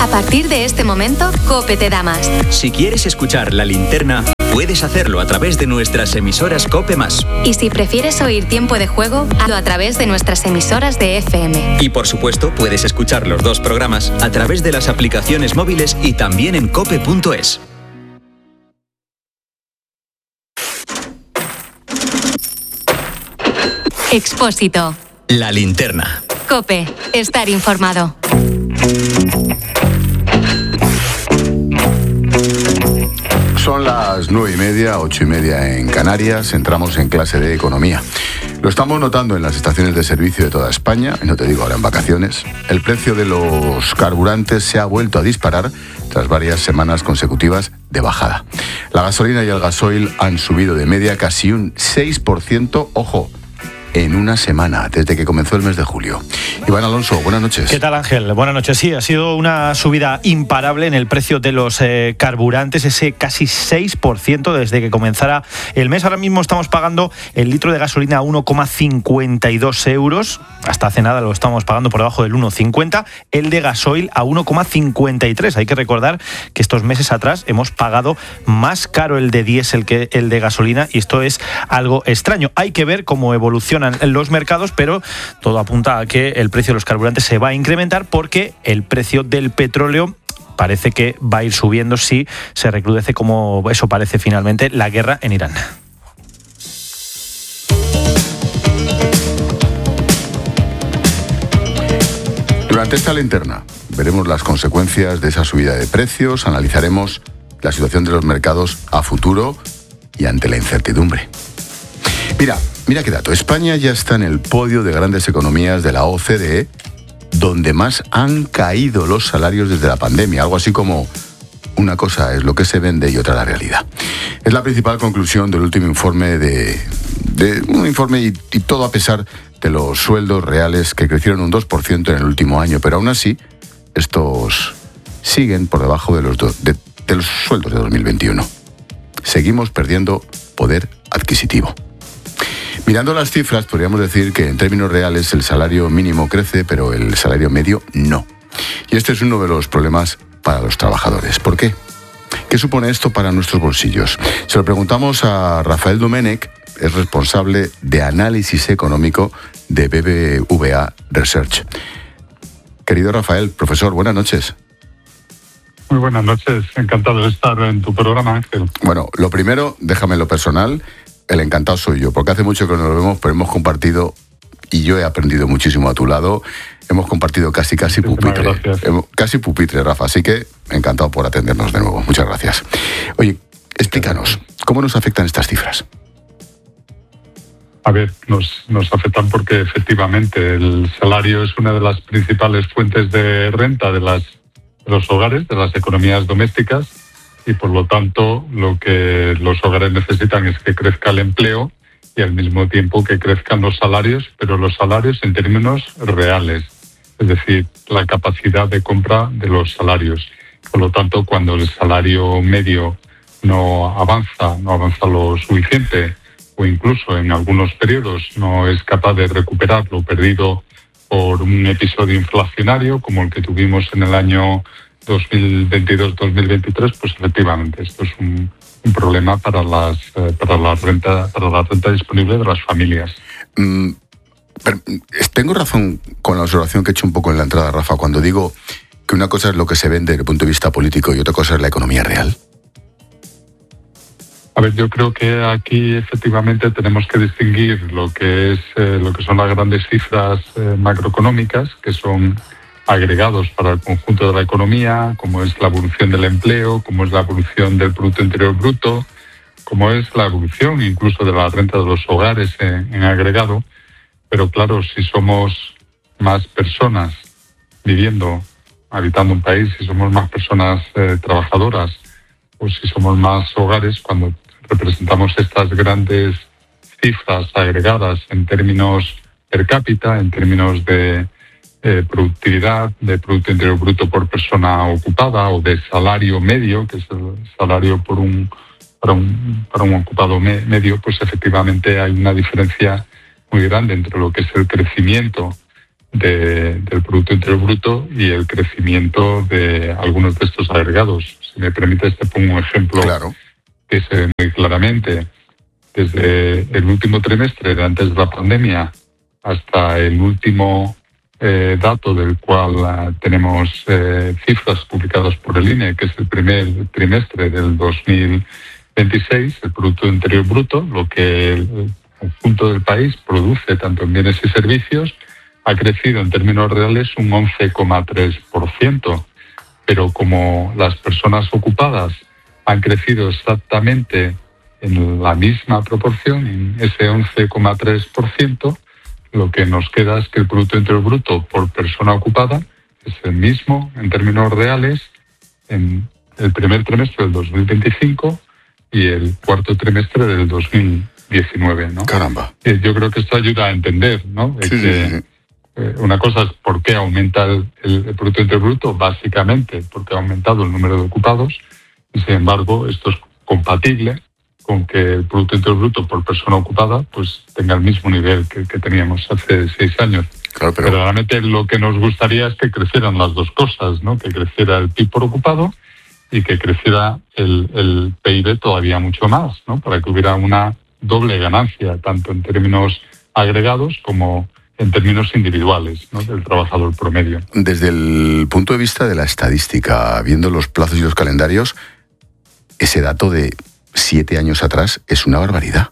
A partir de este momento, COPE te da más. Si quieres escuchar La Linterna, puedes hacerlo a través de nuestras emisoras COPE+. Y si prefieres oír Tiempo de Juego, hazlo a través de nuestras emisoras de FM. Y por supuesto, puedes escuchar los dos programas a través de las aplicaciones móviles y también en cope.es. Expósito. La Linterna. COPE. Estar informado. Son las 9:30, 8:30 en Canarias. Entramos en clase de economía. Lo estamos notando en las estaciones de servicio de toda España, y no te digo ahora en vacaciones. El precio de los carburantes se ha vuelto a disparar tras varias semanas consecutivas de bajada. La gasolina y el gasoil han subido de media casi un 6%, ojo, en una semana, desde que comenzó el mes de julio. Iván Alonso, buenas noches. ¿Qué tal, Ángel? Buenas noches. Sí, ha sido una subida imparable en el precio de los carburantes, ese casi 6% desde que comenzara el mes. Ahora mismo estamos pagando el litro de gasolina a 1,52 euros. Hasta hace nada lo estamos pagando por debajo del 1,50. El de gasoil a 1,53. Hay que recordar que estos meses atrás hemos pagado más caro el de diésel que el de gasolina, y esto es algo extraño. Hay que ver cómo evolucionan los mercados, pero todo apunta a que el precio de los carburantes se va a incrementar porque el precio del petróleo parece que va a ir subiendo si se recrudece, como eso parece finalmente, la guerra en Irán. Durante esta linterna veremos las consecuencias de esa subida de precios, analizaremos la situación de los mercados a futuro y ante la incertidumbre. Mira qué dato. España ya está en el podio de grandes economías de la OCDE, donde más han caído los salarios desde la pandemia. Algo así como una cosa es lo que se vende y otra la realidad. Es la principal conclusión del último informe de un informe y todo a pesar de los sueldos reales que crecieron un 2% en el último año. Pero aún así, estos siguen por debajo de los sueldos de 2021. Seguimos perdiendo poder adquisitivo. Mirando las cifras, podríamos decir que en términos reales el salario mínimo crece, pero el salario medio no. Y este es uno de los problemas para los trabajadores. ¿Por qué? ¿Qué supone esto para nuestros bolsillos? Se lo preguntamos a Rafael Domènech, es responsable de análisis económico de BBVA Research. Querido Rafael, profesor, buenas noches. Muy buenas noches, encantado de estar en tu programa, Ángel. Bueno, lo primero, déjame lo personal. El encantado soy yo, porque hace mucho que no nos vemos, pero hemos compartido, y yo he aprendido muchísimo a tu lado, hemos compartido casi pupitre. Casi pupitre, Rafa, así que encantado por atendernos de nuevo. Muchas gracias. Oye, explícanos, ¿cómo nos afectan estas cifras? A ver, nos afectan porque efectivamente el salario es una de las principales fuentes de renta de los hogares, de las economías domésticas, y por lo tanto lo que los hogares necesitan es que crezca el empleo y al mismo tiempo que crezcan los salarios, pero los salarios en términos reales, es decir, la capacidad de compra de los salarios. Por lo tanto, cuando el salario medio no avanza lo suficiente, o incluso en algunos periodos no es capaz de recuperar lo perdido por un episodio inflacionario como el que tuvimos en el año 2022-2023, pues efectivamente esto es un problema para la renta disponible de las familias. Tengo razón con la observación que he hecho un poco en la entrada, Rafa, cuando digo que una cosa es lo que se vende desde el punto de vista político y otra cosa es la economía real. A ver, yo creo que aquí efectivamente tenemos que distinguir lo que son las grandes cifras macroeconómicas, que son agregados para el conjunto de la economía, como es la evolución del empleo, como es la evolución del Producto Interior Bruto, como es la evolución incluso de la renta de los hogares en agregado. Pero claro, si somos más personas habitando un país, si somos más personas trabajadoras, o si somos más hogares, cuando representamos estas grandes cifras agregadas en términos per cápita, en términos de productividad, de Producto Interior Bruto por persona ocupada o de salario medio, que es el salario para un ocupado medio, pues efectivamente hay una diferencia muy grande entre lo que es el crecimiento del Producto Interior Bruto y el crecimiento de algunos de estos agregados. Si me permite, te pongo un ejemplo que se ve muy claramente. Desde el último trimestre de antes de la pandemia hasta el último dato del cual tenemos cifras publicadas por el INE, que es el primer trimestre del 2026, el Producto Interior Bruto, lo que el conjunto del país produce tanto en bienes y servicios, ha crecido en términos reales un 11,3%. Pero como las personas ocupadas han crecido exactamente en la misma proporción, en ese 11,3%, lo que nos queda es que el Producto Interior Bruto por persona ocupada es el mismo en términos reales en el primer trimestre del 2025 y el cuarto trimestre del 2019, ¿no? Caramba. Yo creo que esto ayuda a entender, ¿no? Sí. Una cosa es por qué aumenta el Producto Interior Bruto, básicamente porque ha aumentado el número de ocupados, y sin embargo esto es compatible con que el Producto Interior Bruto por persona ocupada pues tenga el mismo nivel que teníamos hace 6 años. Claro, pero realmente lo que nos gustaría es que crecieran las dos cosas, ¿no? Que creciera el PIB por ocupado y que creciera el PIB todavía mucho más, ¿no? Para que hubiera una doble ganancia, tanto en términos agregados como en términos individuales, ¿no? Del trabajador promedio. Desde el punto de vista de la estadística, viendo los plazos y los calendarios, ese dato de 7 años atrás es una barbaridad.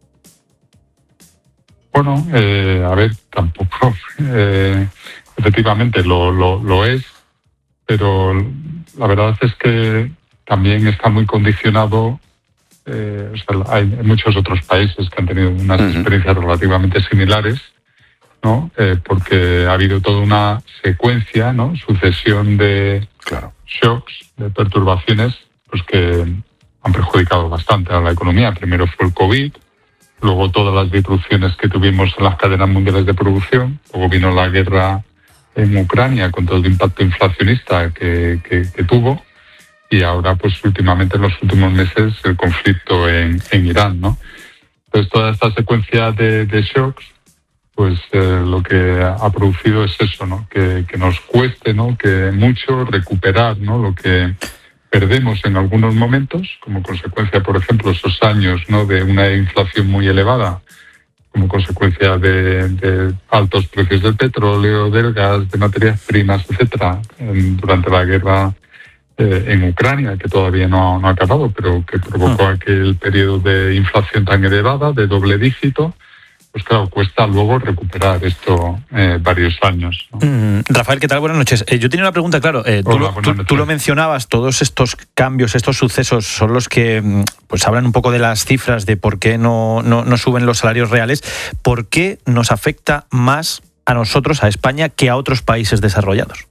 Bueno, a ver, tampoco efectivamente lo es, pero la verdad es que también está muy condicionado. Hay muchos otros países que han tenido unas experiencias relativamente similares, ¿no? Porque ha habido toda una secuencia, ¿no? Sucesión de shocks, de perturbaciones, pues que han perjudicado bastante a la economía. Primero fue el COVID, luego todas las disrupciones que tuvimos en las cadenas mundiales de producción, luego vino la guerra en Ucrania con todo el impacto inflacionista que tuvo, y ahora, pues últimamente, en los últimos meses, el conflicto en Irán, ¿no? Entonces, toda esta secuencia de shocks, pues lo que ha producido es eso, ¿no? Que nos cueste, ¿no? Que mucho recuperar, ¿no? Lo que perdemos en algunos momentos, como consecuencia, por ejemplo, esos años, ¿no? De una inflación muy elevada, como consecuencia de altos precios del petróleo, del gas, de materias primas, etcétera, durante la guerra en Ucrania, que todavía no ha acabado, pero que provocó aquel periodo de inflación tan elevada, de doble dígito. Pues claro, cuesta luego recuperar esto varios años, ¿no? Rafael, ¿qué tal? Buenas noches. Yo tenía una pregunta, claro. Tú lo mencionabas, todos estos cambios, estos sucesos son los que pues hablan un poco de las cifras de por qué no suben los salarios reales. ¿Por qué nos afecta más a nosotros, a España, que a otros países desarrollados?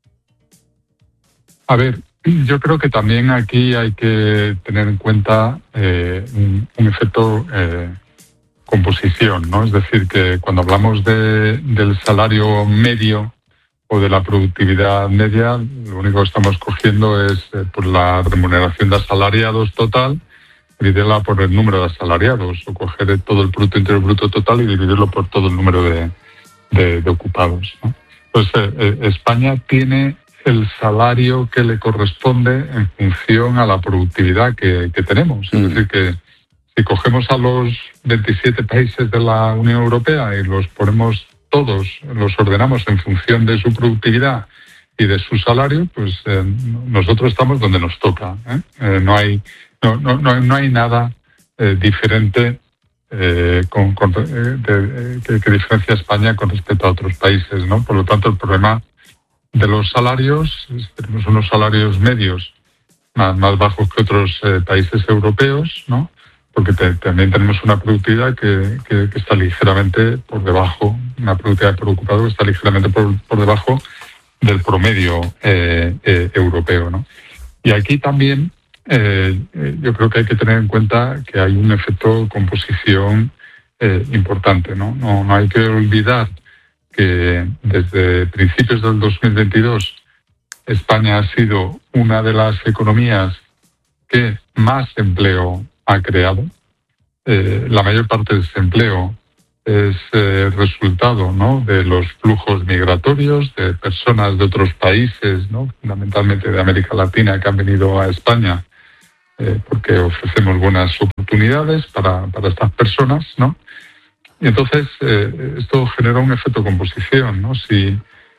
A ver, yo creo que también aquí hay que tener en cuenta un efecto composición, ¿no? Es decir, que cuando hablamos del salario medio o de la productividad media, lo único que estamos cogiendo es pues la remuneración de asalariados total, dividirla por el número de asalariados, o coger todo el Producto Interior Bruto total y dividirlo por todo el número de ocupados, ¿no? Entonces, España tiene el salario que le corresponde en función a la productividad que tenemos. Es decir, que si cogemos a los 27 países de la Unión Europea y los ponemos todos, los ordenamos en función de su productividad y de su salario, pues nosotros estamos donde nos toca, ¿eh? No hay nada diferente que diferencia a España con respecto a otros países, ¿no? Por lo tanto, el problema de los salarios, tenemos unos salarios medios más bajos que otros países europeos, ¿no? Porque también tenemos una productividad que está ligeramente por debajo, una productividad por ocupado que está ligeramente por debajo del promedio europeo, ¿no? Y aquí también yo creo que hay que tener en cuenta que hay un efecto composición importante, ¿no? No hay que olvidar que desde principios del 2022 España ha sido una de las economías que más empleo ha creado. La mayor parte de ese empleo es resultado, ¿no?, de los flujos migratorios de personas de otros países, ¿no?, fundamentalmente de América Latina, que han venido a España porque ofrecemos buenas oportunidades para estas personas, ¿no? Y entonces esto genera un efecto composición, ¿no? Si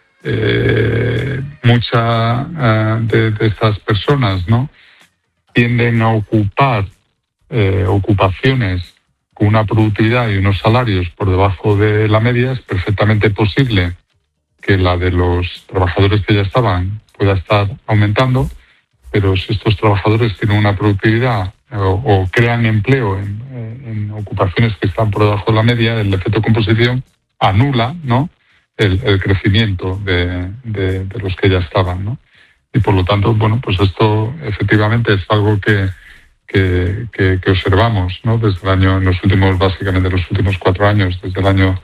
muchas de estas personas, ¿no?, tienden a ocupar ocupaciones con una productividad y unos salarios por debajo de la media, es perfectamente posible que la de los trabajadores que ya estaban pueda estar aumentando, pero si estos trabajadores tienen una productividad o crean empleo en ocupaciones que están por debajo de la media, el efecto de composición anula, ¿no?, el crecimiento de los que ya estaban, ¿no? Y por lo tanto, bueno, pues esto efectivamente es algo que observamos, ¿no?, desde el año, básicamente los últimos 4 años, desde el año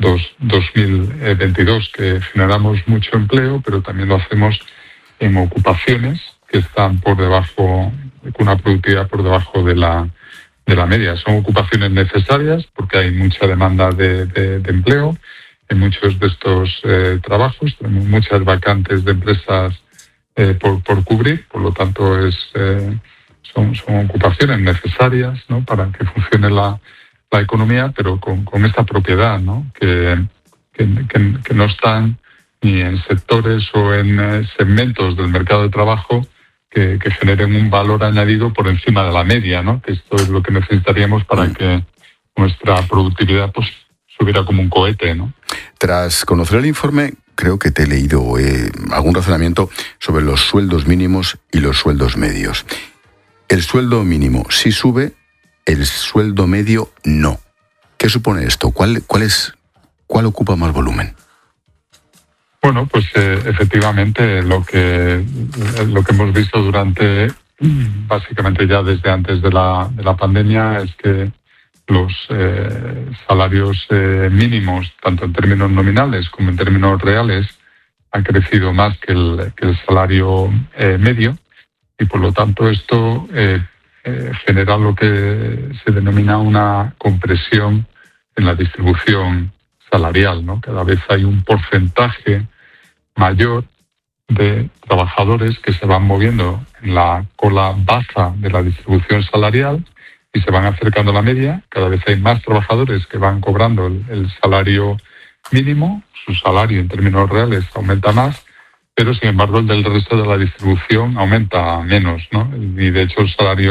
2022, que generamos mucho empleo, pero también lo hacemos en ocupaciones que están por debajo, con una productividad por debajo de la media. Son ocupaciones necesarias porque hay mucha demanda de empleo en muchos de estos trabajos. Tenemos muchas vacantes de empresas por cubrir, por lo tanto son ocupaciones necesarias, ¿no?, para que funcione la economía, pero con esta propiedad, ¿no?, que no están ni en sectores o en segmentos del mercado de trabajo que generen un valor añadido por encima de la media, ¿no?, que esto es lo que necesitaríamos para que nuestra productividad pues subiera como un cohete, ¿no? Tras conocer el informe, creo que te he leído algún razonamiento sobre los sueldos mínimos y los sueldos medios. El sueldo mínimo sí sube, el sueldo medio no. ¿Qué supone esto? ¿Cuál ocupa más volumen? Bueno, pues efectivamente lo que hemos visto durante, básicamente ya desde antes de la pandemia, es que los salarios mínimos, tanto en términos nominales como en términos reales, han crecido más que el salario medio, y por lo tanto esto genera lo que se denomina una compresión en la distribución salarial, ¿no? Cada vez hay un porcentaje mayor de trabajadores que se van moviendo en la cola baja de la distribución salarial y se van acercando a la media. Cada vez hay más trabajadores que van cobrando el salario mínimo, su salario en términos reales aumenta más, pero sin embargo el del resto de la distribución aumenta menos, ¿no? Y de hecho el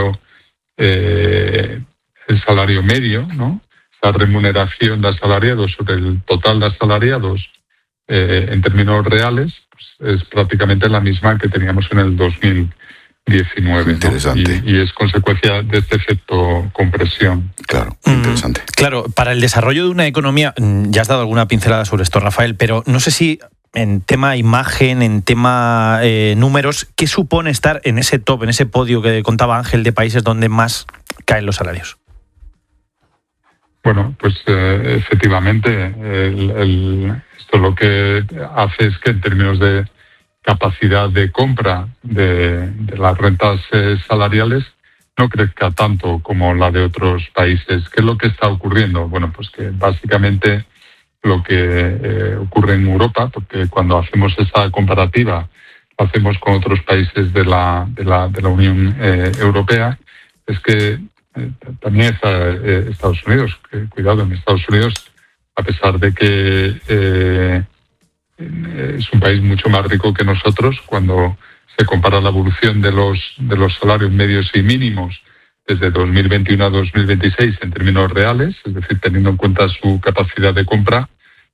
salario medio, ¿no?, la remuneración de asalariados sobre el total de asalariados en términos reales, pues, es prácticamente la misma que teníamos en el 2019. Interesante. ¿No? Y es consecuencia de este efecto compresión. Claro, interesante. Claro, para el desarrollo de una economía, ya has dado alguna pincelada sobre esto, Rafael, pero no sé si en tema imagen, en tema números, ¿qué supone estar en ese top, en ese podio que contaba Ángel de países donde más caen los salarios? Bueno, pues efectivamente, esto lo que hace es que en términos de capacidad de compra de las rentas salariales no crezca tanto como la de otros países. ¿Qué es lo que está ocurriendo? Bueno, pues que básicamente lo que ocurre en Europa, porque cuando hacemos esa comparativa, lo hacemos con otros países de la Unión Europea, es que también está Estados Unidos. Cuidado, en Estados Unidos, a pesar de que es un país mucho más rico que nosotros, cuando se compara la evolución de los salarios medios y mínimos desde 2021 a 2026 en términos reales, es decir, teniendo en cuenta su capacidad de compra,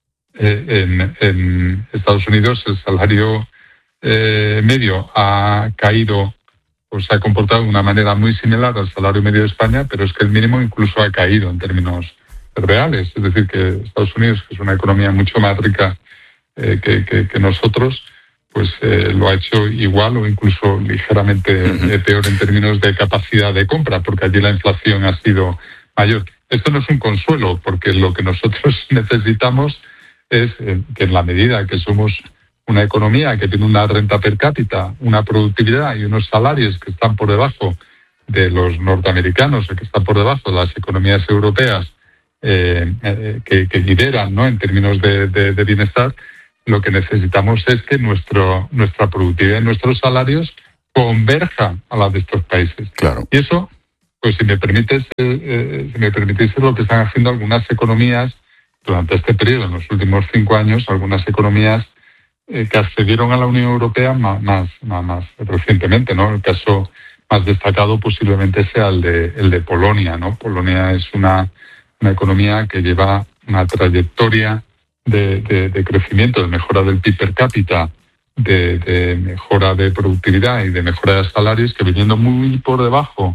en Estados Unidos el salario medio ha caído, o se ha comportado de una manera muy similar al salario medio de España, pero es que el mínimo incluso ha caído en términos reales. Es decir, que Estados Unidos, que es una economía mucho más rica que nosotros, pues lo ha hecho igual o incluso ligeramente peor en términos de capacidad de compra, porque allí la inflación ha sido mayor. Esto no es un consuelo, porque lo que nosotros necesitamos es que en la medida que somos una economía que tiene una renta per cápita, una productividad y unos salarios que están por debajo de los norteamericanos, que están por debajo de las economías europeas que lideran, ¿no?, en términos de bienestar, lo que necesitamos es que nuestra productividad y nuestros salarios converjan a la de estos países. Claro. Y eso, pues si me permitís, es lo que están haciendo algunas economías durante este periodo, en los últimos 5 años, algunas economías que accedieron a la Unión Europea más recientemente, ¿no? El caso más destacado posiblemente sea el de Polonia, ¿no? Polonia es una economía que lleva una trayectoria de crecimiento, de mejora del PIB per cápita, de mejora de productividad y de mejora de salarios, que viniendo muy por debajo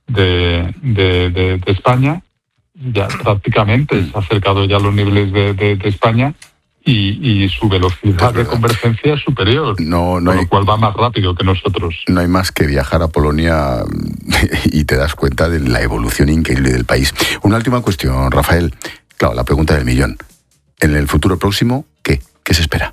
de España, ya prácticamente se ha acercado ya a los niveles de España, y su velocidad de convergencia es superior, con lo cual va más rápido que nosotros. No hay más que viajar a Polonia y te das cuenta de la evolución increíble del país. Una última cuestión, Rafael. Claro, la pregunta del millón. En el futuro próximo, ¿qué se espera?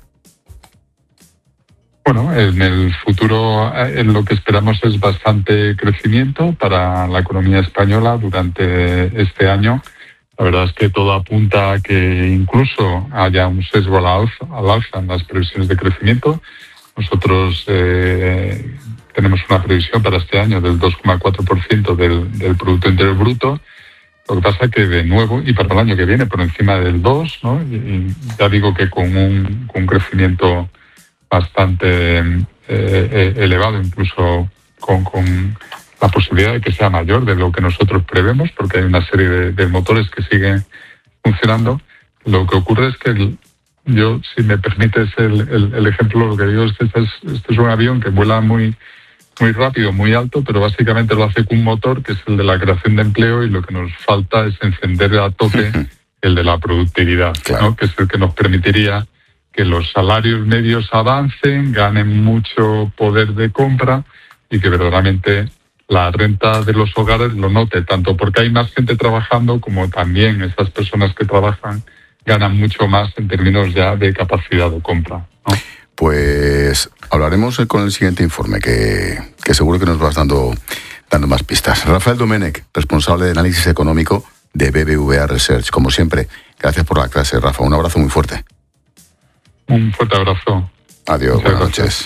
Bueno, en el futuro lo que esperamos es bastante crecimiento para la economía española durante este año. La verdad es que todo apunta a que incluso haya un sesgo al alza en las previsiones de crecimiento. Nosotros tenemos una previsión para este año del 2,4% del Producto Interior Bruto. Lo que pasa es que, de nuevo, y para el año que viene, por encima del 2%, ¿no? Y ya digo que con un crecimiento bastante elevado, incluso con la posibilidad de que sea mayor de lo que nosotros prevemos, porque hay una serie de motores que siguen funcionando. Lo que ocurre es que yo, si me permites el ejemplo, lo que digo es que este es un avión que vuela muy rápido, muy alto, pero básicamente lo hace con un motor que es el de la creación de empleo, y lo que nos falta es encender a tope el de la productividad, claro, ¿no?, que es el que nos permitiría que los salarios medios avancen, ganen mucho poder de compra y que verdaderamente la renta de los hogares lo note, tanto porque hay más gente trabajando como también esas personas que trabajan ganan mucho más en términos ya de capacidad de compra, ¿no? Pues hablaremos con el siguiente informe, que seguro que nos vas dando más pistas. Rafael Domènech, responsable de análisis económico de BBVA Research. Como siempre, gracias por la clase, Rafa. Un abrazo muy fuerte. Un fuerte abrazo. Adiós, buenas noches.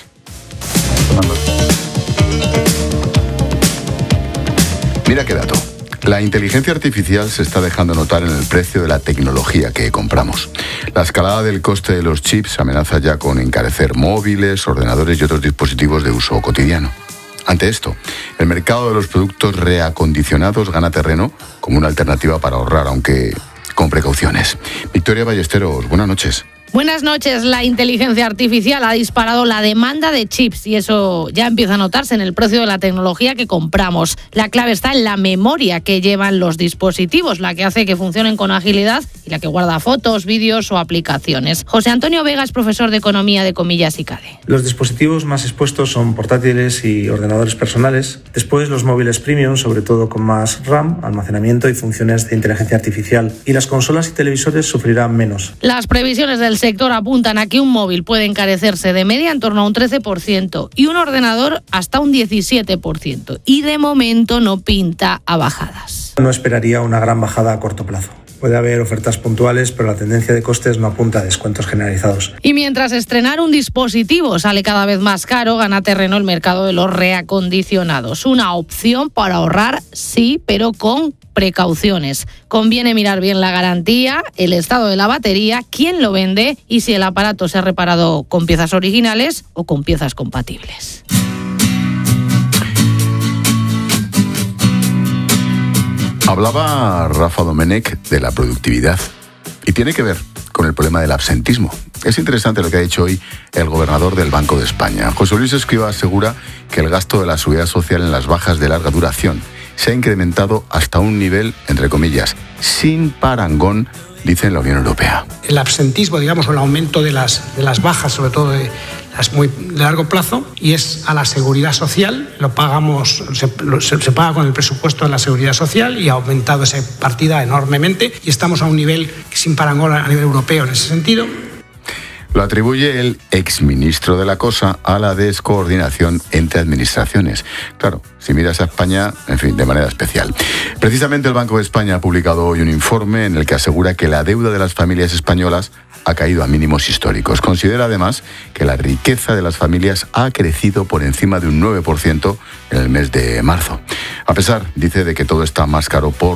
Mira qué dato. La inteligencia artificial se está dejando notar en el precio de la tecnología que compramos. La escalada del coste de los chips amenaza ya con encarecer móviles, ordenadores y otros dispositivos de uso cotidiano. Ante esto, el mercado de los productos reacondicionados gana terreno como una alternativa para ahorrar, aunque con precauciones. Victoria Ballesteros, buenas noches. Buenas noches. La inteligencia artificial ha disparado la demanda de chips y eso ya empieza a notarse en el precio de la tecnología que compramos. La clave está en la memoria que llevan los dispositivos, la que hace que funcionen con agilidad y la que guarda fotos, vídeos o aplicaciones. José Antonio Vega es profesor de Economía de Comillas y CADE. Los dispositivos más expuestos son portátiles y ordenadores personales. Después los móviles premium, sobre todo con más RAM, almacenamiento y funciones de inteligencia artificial. Y las consolas y televisores sufrirán menos. Las previsiones del sector apuntan a que un móvil puede encarecerse de media en torno a un 13% y un ordenador hasta un 17%. Y de momento no pinta a bajadas. No esperaría una gran bajada a corto plazo. Puede haber ofertas puntuales, pero la tendencia de costes no apunta a descuentos generalizados. Y mientras estrenar un dispositivo sale cada vez más caro, gana terreno el mercado de los reacondicionados. Una opción para ahorrar, sí, pero con precauciones. Conviene mirar bien la garantía, el estado de la batería, quién lo vende y si el aparato se ha reparado con piezas originales o con piezas compatibles. Hablaba Rafa Domènech de la productividad y tiene que ver con el problema del absentismo. Es interesante lo que ha dicho hoy el gobernador del Banco de España. José Luis Escrivá asegura que el gasto de la seguridad social en las bajas de larga duración se ha incrementado hasta un nivel, entre comillas, sin parangón, dice la Unión Europea. El absentismo, digamos, o el aumento de las bajas, sobre todo de las muy de largo plazo, y es a la seguridad social, lo pagamos, se paga con el presupuesto de la seguridad social y ha aumentado esa partida enormemente y estamos a un nivel sin parangón a nivel europeo en ese sentido. Lo atribuye el exministro de la Cosa a la descoordinación entre administraciones. Claro, si miras a España, en fin, de manera especial. Precisamente el Banco de España ha publicado hoy un informe en el que asegura que la deuda de las familias españolas ha caído a mínimos históricos. Considera además que la riqueza de las familias ha crecido por encima de un 9% en el mes de marzo. A pesar, dice, de que todo está más caro por